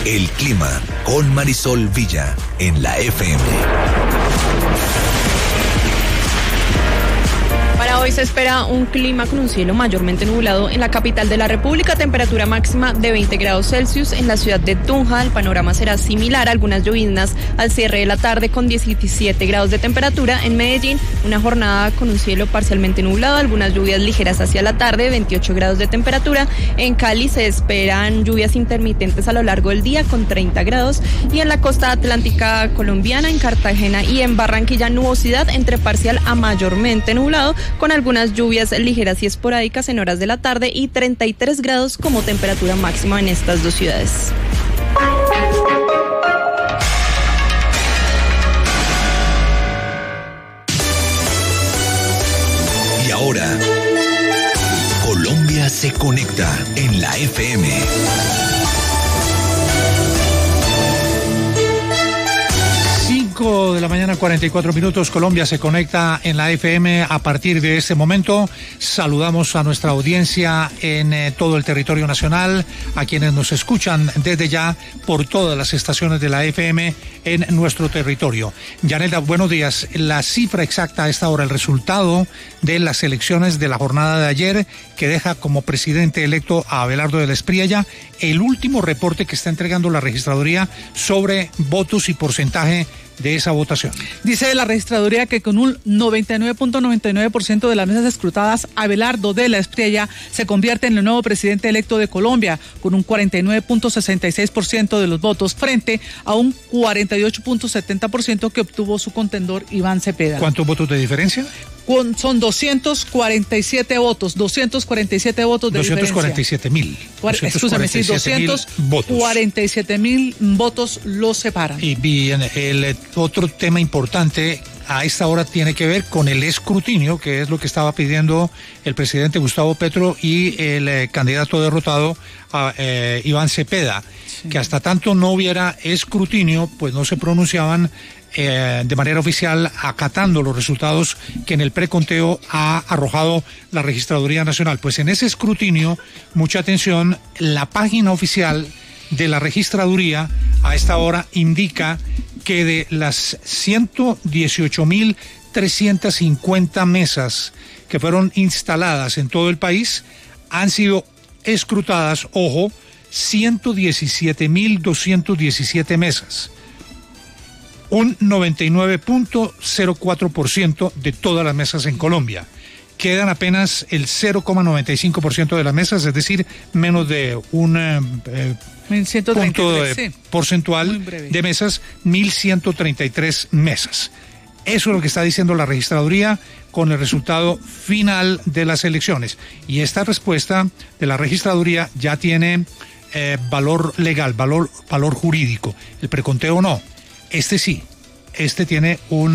El clima con Marisol Villa en la FM. Para hoy se espera un clima con un cielo mayormente nublado en la capital de la República, temperatura máxima de 20 grados Celsius. En la ciudad de Tunja el panorama será similar, algunas lloviznas al cierre de la tarde con 17 grados de temperatura. En Medellín una jornada con un cielo parcialmente nublado, algunas lluvias ligeras hacia la tarde, 28 grados de temperatura. En Cali se esperan lluvias intermitentes a lo largo del día con 30 grados. Y en la costa atlántica colombiana, en Cartagena y en Barranquilla, nubosidad entre parcial a mayormente nublado, con algunas lluvias ligeras y esporádicas en horas de la tarde, y 33 grados como temperatura máxima en estas dos ciudades. Y ahora, Colombia se conecta en la FM. 5 de la mañana, 44 minutos. Colombia se conecta en la FM. A partir de este momento saludamos a nuestra audiencia en todo el territorio nacional, a quienes nos escuchan desde ya por todas las estaciones de la FM en nuestro territorio. Yanelda, buenos días. La cifra exacta a esta hora, el resultado de las elecciones de la jornada de ayer, que deja como presidente electo a Abelardo de la Espriella, el último reporte que está entregando la registraduría sobre votos y porcentaje de esa votación. Dice la registraduría que con un 99.99% de las mesas escrutadas, Abelardo de la Espriella se convierte en el nuevo presidente electo de Colombia, con un 49.66% de los votos frente a un 48.70% que obtuvo su contendor Iván Cepeda. ¿Cuántos votos de diferencia? Son 247 votos, 247 votos de 247.000. Escúchame, sí, 247.000 votos los separan. Y bien, el otro tema importante a esta hora tiene que ver con el escrutinio, que es lo que estaba pidiendo el presidente Gustavo Petro y el candidato derrotado, Iván Cepeda, sí, que hasta tanto no hubiera escrutinio, pues no se pronunciaban de manera oficial, acatando los resultados que en el preconteo ha arrojado la Registraduría Nacional. Pues en ese escrutinio, mucha atención, la página oficial de la Registraduría a esta hora indica que de las 118.350 mesas que fueron instaladas en todo el país, han sido escrutadas, ojo, 117.217 mesas. Un 99.04% de todas las mesas en Colombia. Quedan apenas el 0,95% de las mesas, es decir, menos de un punto porcentual de mesas, 1.133 mesas. Eso es lo que está diciendo la registraduría con el resultado final de las elecciones. Y esta respuesta de la registraduría ya tiene valor legal, valor jurídico. El preconteo no. Este sí, este tiene un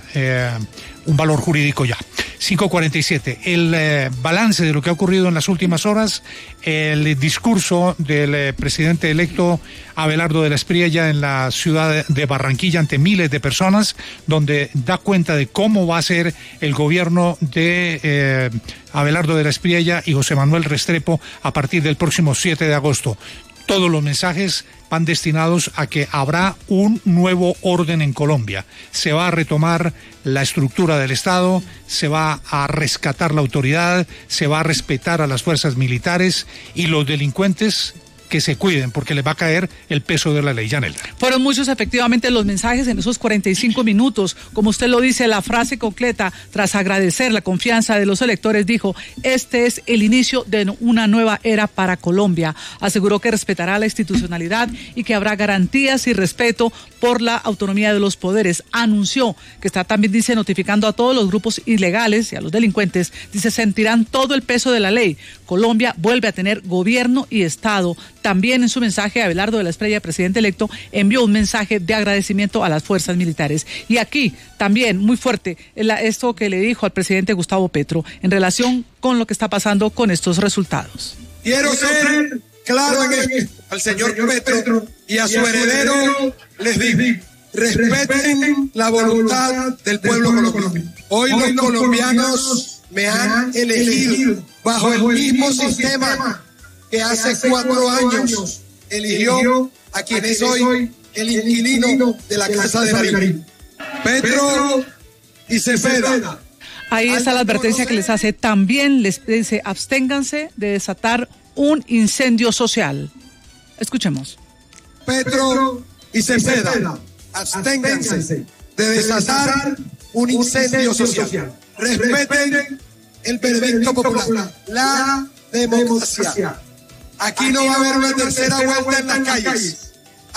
valor jurídico ya. 5:47. El balance de lo que ha ocurrido en las últimas horas, el discurso del presidente electo Abelardo de la Espriella en la ciudad de Barranquilla ante miles de personas, donde da cuenta de cómo va a ser el gobierno de Abelardo de la Espriella y José Manuel Restrepo a partir del próximo 7 de agosto. Todos los mensajes van destinados a que habrá un nuevo orden en Colombia. Se va a retomar la estructura del Estado, se va a rescatar la autoridad, se va a respetar a las fuerzas militares y los delincuentes que se cuiden, porque les va a caer el peso de la ley. Yanelda. Fueron muchos efectivamente los mensajes en esos 45 minutos. Como usted lo dice, la frase completa, tras agradecer la confianza de los electores, dijo: este es el inicio de una nueva era para Colombia. Aseguró que respetará la institucionalidad y que habrá garantías y respeto por la autonomía de los poderes. Anunció que está también, dice, notificando a todos los grupos ilegales y a los delincuentes. Dice, sentirán todo el peso de la ley. Colombia vuelve a tener gobierno y Estado. También en su mensaje, Abelardo de la Espriella, presidente electo, envió un mensaje de agradecimiento a las fuerzas militares. Y aquí también muy fuerte esto que le dijo al presidente Gustavo Petro en relación con lo que está pasando con estos resultados. Quiero ser claro en esto. Al señor Petro y a su heredero les digo: respeten la voluntad del pueblo colombiano. Hoy los colombianos me han elegido bajo el mismo sistema que hace 4 años eligió a quien es hoy el inquilino de la Casa de Nariño. Petro y Cepeda. Ahí está la advertencia que les hace. También les dice, absténganse de desatar un incendio social. Escuchemos. Petro y Cepeda, absténganse de desatar un incendio social. Respeten el veredicto popular, la democracia. Aquí no va a haber una tercera vuelta en las calles.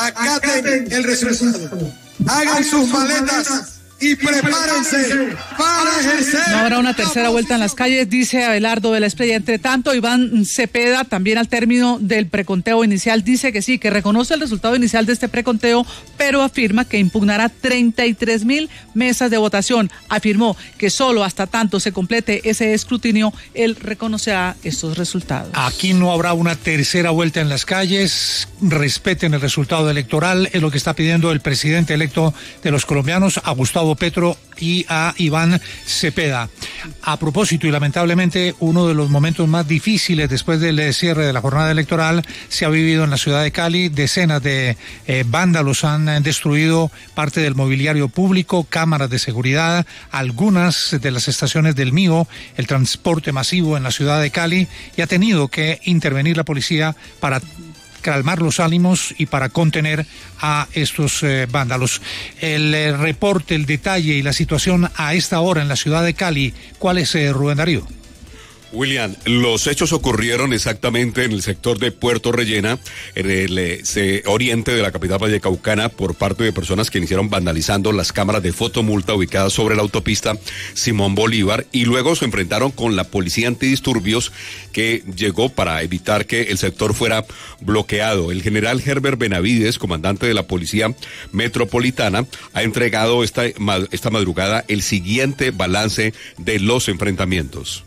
Acaten el resultado. Hagan sus maletas y prepárense para ejercer. No habrá una tercera vuelta en las calles, dice Abelardo de la Espriella. Entre tanto, Iván Cepeda, también al término del preconteo inicial, dice que sí, que reconoce el resultado inicial de este preconteo, pero afirma que impugnará 33.000 mesas de votación. Afirmó que solo hasta tanto se complete ese escrutinio, él reconocerá estos resultados. Aquí no habrá una tercera vuelta en las calles. Respeten el resultado electoral, es lo que está pidiendo el presidente electo de los colombianos, a Gustavo Petro y a Iván Cepeda. A propósito, y lamentablemente, uno de los momentos más difíciles después del cierre de la jornada electoral se ha vivido en la ciudad de Cali. Decenas de vándalos han destruido parte del mobiliario público, cámaras de seguridad, algunas de las estaciones del MIO, el transporte masivo en la ciudad de Cali, y ha tenido que intervenir la policía para calmar los ánimos y para contener a estos vándalos. El reporte, el detalle y la situación a esta hora en la ciudad de Cali, ¿cuál es, Rubén Darío? William, los hechos ocurrieron exactamente en el sector de Puerto Rellena, en el oriente de la capital vallecaucana, por parte de personas que iniciaron vandalizando las cámaras de fotomulta ubicadas sobre la autopista Simón Bolívar, y luego se enfrentaron con la policía antidisturbios, que llegó para evitar que el sector fuera bloqueado. El general Herbert Benavides, comandante de la Policía Metropolitana, ha entregado esta madrugada el siguiente balance de los enfrentamientos.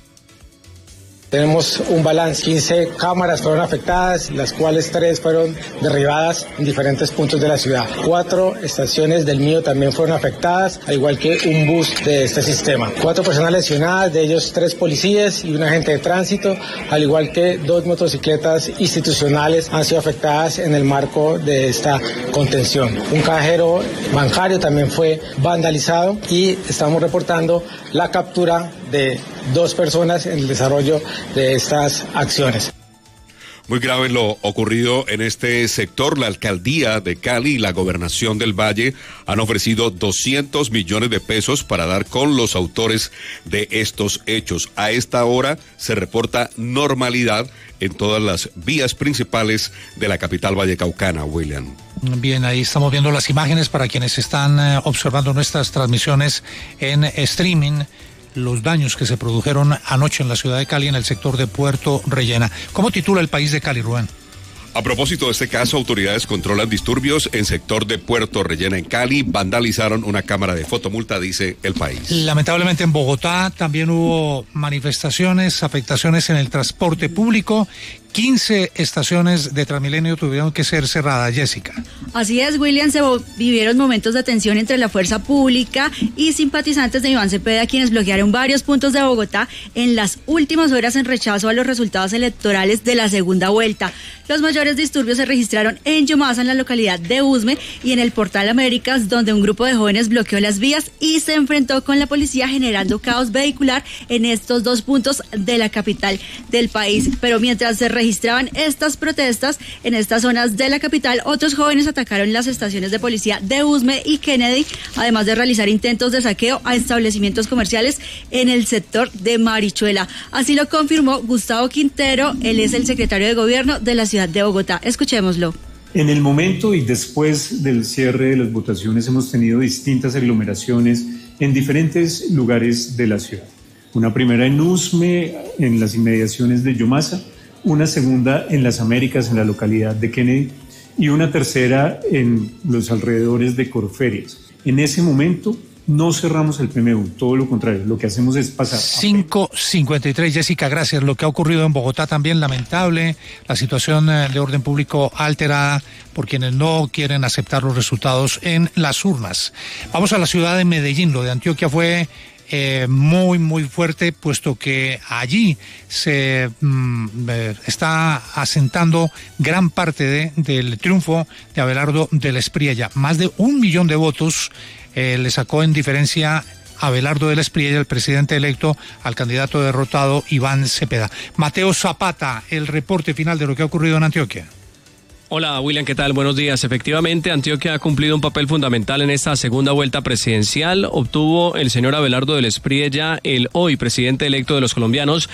Tenemos un balance, 15 cámaras fueron afectadas, las cuales 3 fueron derribadas en diferentes puntos de la ciudad. 4 estaciones del MIO también fueron afectadas, al igual que un bus de este sistema. 4 personas lesionadas, de ellos 3 policías y un agente de tránsito, al igual que 2 motocicletas institucionales han sido afectadas en el marco de esta contención. Un cajero bancario también fue vandalizado y estamos reportando la captura de 2 personas en el desarrollo de estas acciones. Muy grave lo ocurrido en este sector. La alcaldía de Cali y la gobernación del Valle han ofrecido 200 millones de pesos para dar con los autores de estos hechos. A esta hora se reporta normalidad en todas las vías principales de la capital vallecaucana, William. Bien, ahí estamos viendo las imágenes para quienes están observando nuestras transmisiones en streaming. Los daños que se produjeron anoche en la ciudad de Cali, en el sector de Puerto Rellena. ¿Cómo titula El País de Cali, Rubén? A propósito de este caso, autoridades controlan disturbios en sector de Puerto Rellena en Cali. Vandalizaron una cámara de fotomulta, dice El País. Lamentablemente en Bogotá también hubo manifestaciones, afectaciones en el transporte público. 15 estaciones de Transmilenio tuvieron que ser cerradas, Jessica. Así es, William, se vivieron momentos de tensión entre la fuerza pública y simpatizantes de Iván Cepeda, quienes bloquearon varios puntos de Bogotá en las últimas horas en rechazo a los resultados electorales de la segunda vuelta. Los mayores disturbios se registraron en Yumasa, en la localidad de Usme, y en el Portal Américas, donde un grupo de jóvenes bloqueó las vías y se enfrentó con la policía, generando caos vehicular en estos 2 puntos de la capital del país. Pero mientras se registraban estas protestas en estas zonas de la capital, otros jóvenes atacaron las estaciones de policía de Usme y Kennedy, además de realizar intentos de saqueo a establecimientos comerciales en el sector de Marichuela. Así lo confirmó Gustavo Quintero, él es el secretario de Gobierno de la ciudad de Bogotá. Escuchémoslo. En el momento y después del cierre de las votaciones hemos tenido distintas aglomeraciones en diferentes lugares de la ciudad. Una primera en Usme, en las inmediaciones de Yumasa, una segunda en las Américas, en la localidad de Kennedy, y una tercera en los alrededores de Corferias. En ese momento no cerramos el PMU, todo lo contrario, lo que hacemos es pasar. 5:53, Jessica, gracias. Lo que ha ocurrido en Bogotá también lamentable, la situación de orden público alterada por quienes no quieren aceptar los resultados en las urnas. Vamos a la ciudad de Medellín. Lo de Antioquia fue muy fuerte, puesto que allí se está asentando gran parte del triunfo de Abelardo del Espriella. Más de 1 millón de votos le sacó en diferencia Abelardo del Espriella, el presidente electo, al candidato derrotado Iván Cepeda. Mateo Zapata, el reporte final de lo que ha ocurrido en Antioquia. Hola William, ¿qué tal? Buenos días. Efectivamente, Antioquia ha cumplido un papel fundamental en esta segunda vuelta presidencial. Obtuvo el señor Abelardo del Espriella, el hoy presidente electo de los colombianos,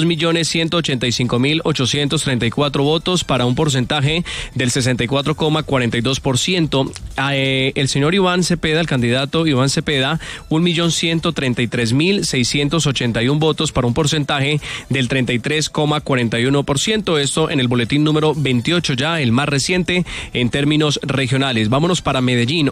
2.185.834 votos para un porcentaje del 64,42%. El señor Iván Cepeda, el candidato Iván Cepeda, 1.133.681 votos para un porcentaje del 33,41%. Esto en el boletín número 28 ya, el más reciente en términos regionales. Vámonos para Medellín,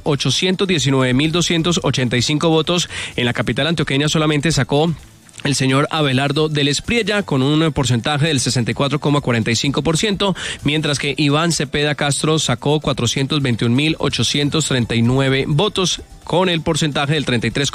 819.285 votos. En la capital antioqueña solamente sacó el señor Abelardo del Espriella con un porcentaje del 64,45%, mientras que Iván Cepeda Castro sacó 421.839 votos con el porcentaje del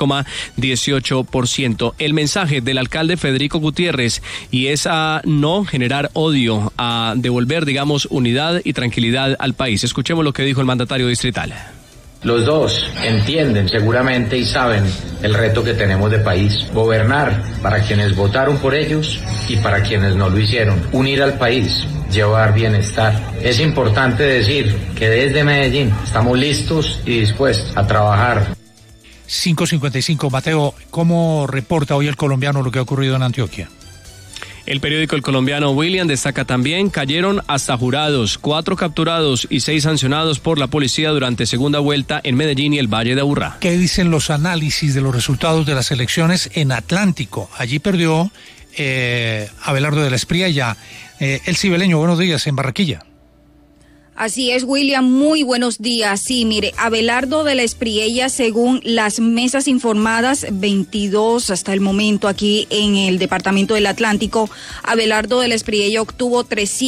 33,18%. El mensaje del alcalde Federico Gutiérrez y es a no generar odio, a devolver, digamos, unidad y tranquilidad al país. Escuchemos lo que dijo el mandatario distrital. Los dos entienden seguramente y saben el reto que tenemos de país. Gobernar para quienes votaron por ellos y para quienes no lo hicieron. Unir al país, llevar bienestar. Es importante decir que desde Medellín estamos listos y dispuestos a trabajar. 5:55. Mateo, ¿cómo reporta hoy el colombiano lo que ha ocurrido en Antioquia? El periódico El Colombiano, William, destaca también: cayeron hasta jurados, 4 capturados y 6 sancionados por la policía durante segunda vuelta en Medellín y el Valle de Aburrá. ¿Qué dicen los análisis de los resultados de las elecciones en Atlántico? Allí perdió Abelardo del Espriella. El Cibeleño, buenos días, en Barranquilla. Así es, William, muy buenos días. Sí, mire, Abelardo del Espriella, según las mesas informadas, 22 hasta el momento aquí en el departamento del Atlántico, Abelardo del Espriella obtuvo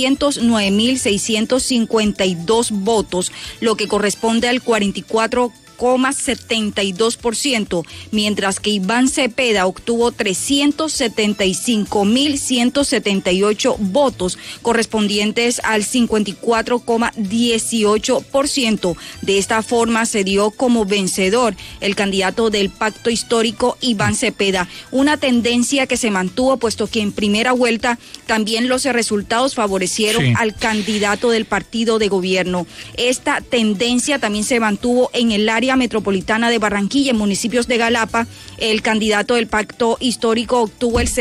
309.652 votos, lo que corresponde al 44,72%, mientras que Iván Cepeda obtuvo 375.178 votos, correspondientes al 54,18%. De esta forma se dio como vencedor el candidato del Pacto Histórico, Iván Cepeda. Una tendencia que se mantuvo, puesto que en primera vuelta también los resultados favorecieron al candidato del partido de gobierno. Esta tendencia también se mantuvo en el área metropolitana de Barranquilla, en municipios de Galapa. El candidato del Pacto Histórico obtuvo el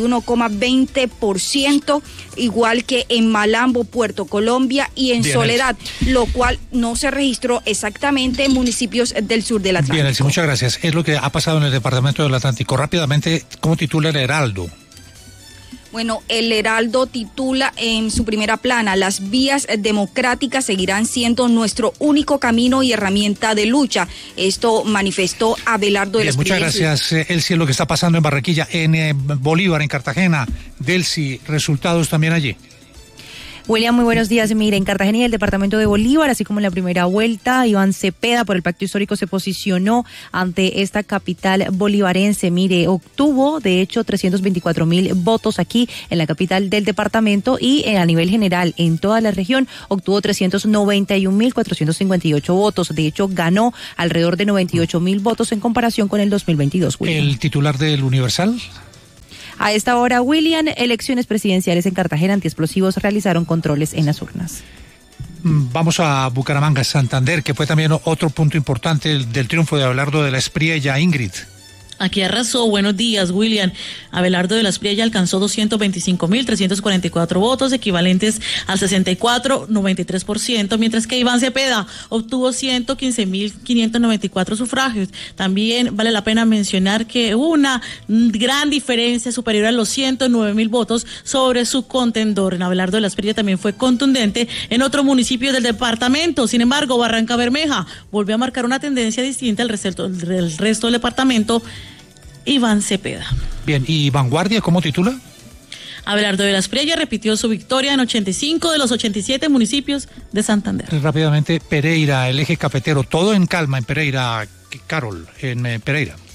71,20%, igual que en Malambo, Puerto Colombia y en Soledad, lo cual no se registró exactamente en municipios del sur del Atlántico. Bien, Elsie, muchas gracias. Es lo que ha pasado en el departamento del Atlántico. Rápidamente, ¿cómo titula el Heraldo? Bueno, el Heraldo titula en su primera plana: las vías democráticas seguirán siendo nuestro único camino y herramienta de lucha. Esto manifestó Abelardo del Espriella. Muchas gracias, Elsie. Lo que está pasando en Barranquilla, en Bolívar, en Cartagena, Delcy, resultados también allí. William, muy buenos días. Mire, en Cartagena y el departamento de Bolívar, así como en la primera vuelta, Iván Cepeda por el Pacto Histórico se posicionó ante esta capital bolivarense. Mire, obtuvo de hecho 324.000 votos aquí en la capital del departamento y a nivel general en toda la región obtuvo 391.458 votos. De hecho, ganó alrededor de 98.000 votos en comparación con el 2022. William. ¿El titular del Universal? A esta hora, William, elecciones presidenciales en Cartagena, antiexplosivos realizaron controles en las urnas. Vamos a Bucaramanga, Santander, que fue también otro punto importante del triunfo de Abelardo de la Espriella. Ingrid. Aquí arrasó. Buenos días, William. Abelardo de la Espriella alcanzó 225.344 votos, equivalentes al 64,93%, mientras que Iván Cepeda obtuvo 115.594 sufragios. También vale la pena mencionar que hubo una gran diferencia superior a los 109.000 votos sobre su contendor. En Abelardo de la Espriella también fue contundente en otro municipio del departamento. Sin embargo, Barranca Bermeja volvió a marcar una tendencia distinta al resto del departamento. Iván Cepeda. Bien, ¿y Vanguardia cómo titula? Abelardo de la Espriella repitió su victoria en 85 de los 87 municipios de Santander. Rápidamente, Pereira, el eje cafetero, todo en calma en Pereira, Carol, en Pereira.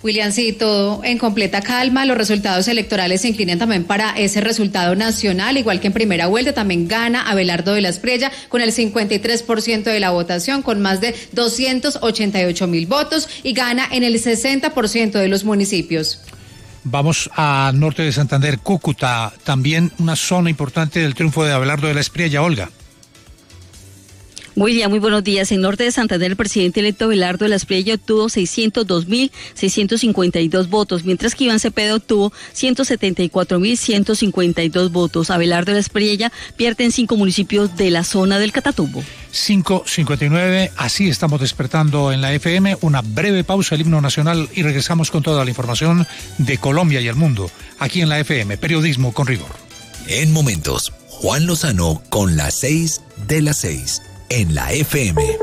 William, sí, todo en completa calma. Los resultados electorales se inclinan también para ese resultado nacional, igual que en primera vuelta también gana Abelardo de la Espriella con el 53% de la votación, con más de 288.000 votos y gana en el 60% de los municipios. Vamos al norte de Santander, Cúcuta, también una zona importante del triunfo de Abelardo de la Espriella. Olga. William, muy buenos días. En norte de Santander, el presidente electo Abelardo de la Espriella obtuvo 602.652 votos, mientras que Iván Cepeda obtuvo 174.152 votos. Abelardo de la Espriella pierde en 5 municipios de la zona del Catatumbo. 5:59, así estamos despertando en la FM. Una breve pausa, el himno nacional, y regresamos con toda la información de Colombia y el mundo, aquí en la FM, periodismo con rigor. En momentos, Juan Lozano con las 6 de las 6. En la FM.